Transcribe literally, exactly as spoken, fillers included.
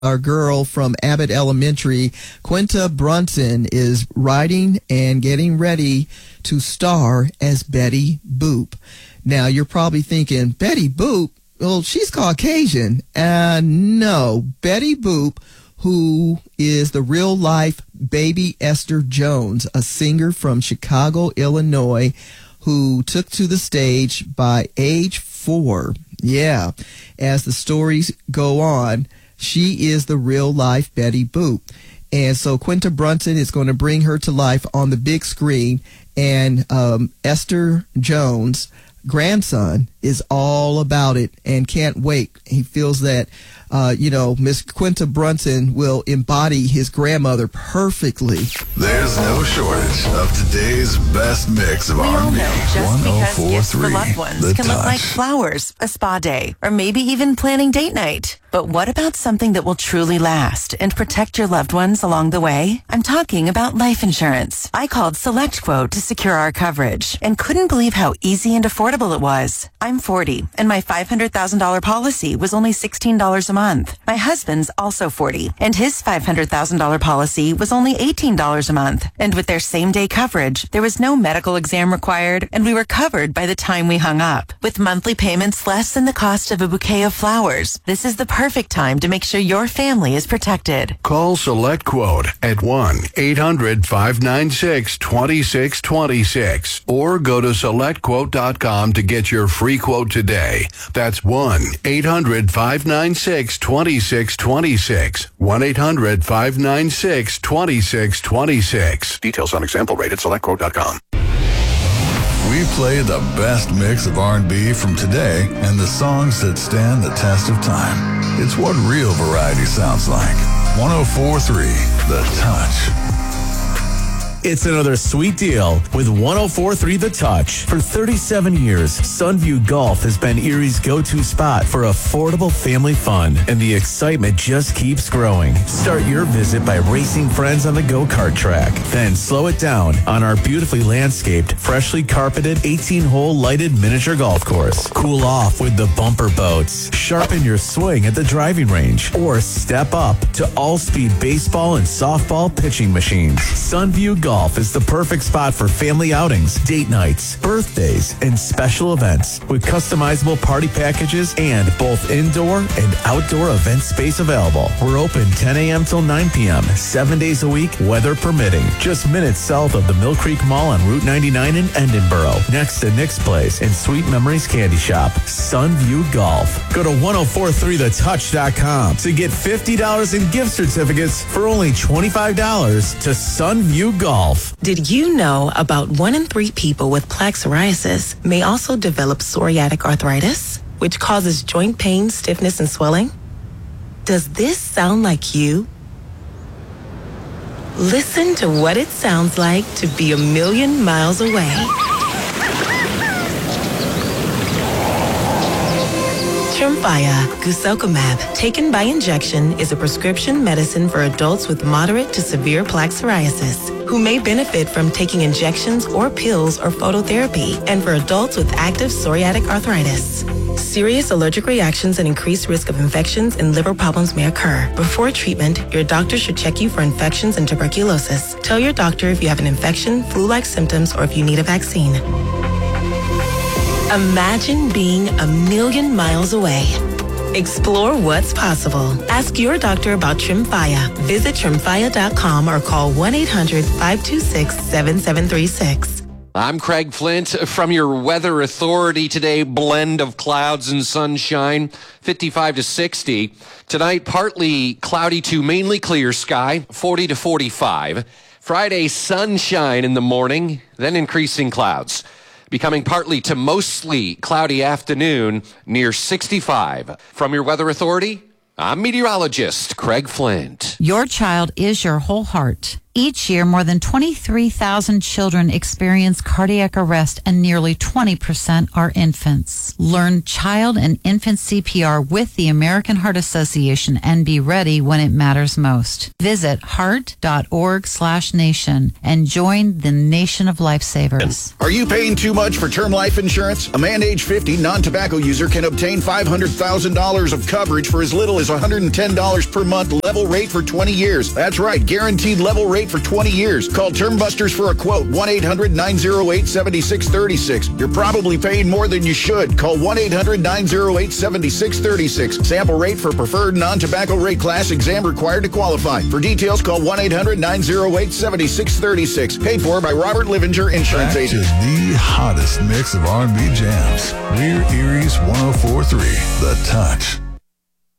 Our girl from Abbott Elementary, Quinta Brunson, is writing and getting ready to star as Betty Boop. Now, you're probably thinking, Betty Boop? Well, she's Caucasian. And no, Betty Boop, who is the real-life baby Esther Jones, a singer from Chicago, Illinois, who took to the stage by age four. Yeah, as the stories go on, she is the real-life Betty Boop. And so Quinta Brunson is going to bring her to life on the big screen. And um, Esther Jones' grandson is all about it and can't wait. He feels that, uh, you know, Miss Quinta Brunson will embody his grandmother perfectly. There's no shortage of today's best mix of we R and B. all know just because gifts for loved ones The can look Touch. like flowers, a spa day, or maybe even planning date night. But what about something that will truly last and protect your loved ones along the way? I'm talking about life insurance. I called SelectQuote to secure our coverage and couldn't believe how easy and affordable it was. I'm forty, and my five hundred thousand dollars policy was only sixteen dollars a month. My husband's also forty, and his five hundred thousand dollars policy was only eighteen dollars a month. And with their same-day coverage, there was no medical exam required, and we were covered by the time we hung up. With monthly payments less than the cost of a bouquet of flowers, this is the perfect time to make sure your family is protected. Call Select Quote at one eight hundred five nine six two six two six or go to select quote dot com to get your free quote today. That's one eight hundred five nine six two six two six. one eight hundred five nine six two six two six. Details on example rate at select quote dot com. We play the best mix of R and B from today and the songs that stand the test of time. It's what real variety sounds like. one oh four point three The Touch. It's another sweet deal with one oh four point three The Touch. For thirty-seven years, Sunview Golf has been Erie's go-to spot for affordable family fun, and the excitement just keeps growing. Start your visit by racing friends on the go-kart track. Then slow it down on our beautifully landscaped, freshly carpeted eighteen-hole lighted miniature golf course. Cool off with the bumper boats. Sharpen your swing at the driving range, or step up to all-speed baseball and softball pitching machines. Sunview Golf Golf is the perfect spot for family outings, date nights, birthdays, and special events with customizable party packages and both indoor and outdoor event space available. We're open ten a.m. till nine p.m., seven days a week, weather permitting. Just minutes south of the Mill Creek Mall on Route ninety-nine in Edinburgh, next to Nick's Place and Sweet Memories Candy Shop. Sunview Golf. Go to one oh four point three the touch dot com to get fifty dollars in gift certificates for only twenty-five dollars to Sunview Golf. Did you know about one in three people with plaque psoriasis may also develop psoriatic arthritis, which causes joint pain, stiffness, and swelling? Does this sound like you? Listen to what it sounds like to be a million miles away. Tremfya guselkumab, taken by injection, is a prescription medicine for adults with moderate to severe plaque psoriasis who may benefit from taking injections or pills or phototherapy, and for adults with active psoriatic arthritis. Serious allergic reactions and increased risk of infections and liver problems may occur. Before treatment, your doctor should check you for infections and tuberculosis. Tell your doctor if you have an infection, flu-like symptoms, or if you need a vaccine. Imagine being a million miles away. Explore what's possible. Ask your doctor about Tremfya. Visit tremfya dot com or call one eight hundred five two six seven seven three six. I'm Craig Flint from your Weather Authority today. Blend of clouds and sunshine, fifty-five to sixty. Tonight, partly cloudy to mainly clear sky, forty to forty-five. Friday, sunshine in the morning, then increasing clouds. Becoming partly to mostly cloudy afternoon near sixty-five. From your Weather Authority, I'm meteorologist Craig Flint. Your child is your whole heart. Each year, more than twenty-three thousand children experience cardiac arrest and nearly twenty percent are infants. Learn child and infant C P R with the American Heart Association and be ready when it matters most. Visit heart.org slash nation and join the nation of lifesavers. Are you paying too much for term life insurance? A man age fifty non-tobacco user can obtain five hundred thousand dollars of coverage for as little as one hundred ten dollars per month, level rate for twenty years. That's right, guaranteed level rate for twenty years. Call Term Busters for a quote, one eight hundred nine oh eight seven six three six. You're probably paying more than you should. Call one eight hundred nine oh eight seven six three six. Sample rate for preferred non-tobacco rate class, exam required to qualify. For details, call one eight hundred nine oh eight seven six three six. Paid for by Robert Livinger Insurance Back Agent. to the hottest mix of R and B jams. We're Erie's one oh four three, The Touch.